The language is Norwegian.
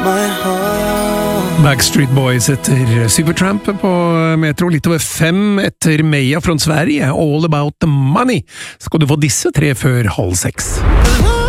my heart. Backstreet Boys etter Supertramp på Metro, litt over 5 etter Meja fra Sverige, All About the Money. Skal du få disse 3 før 5:30.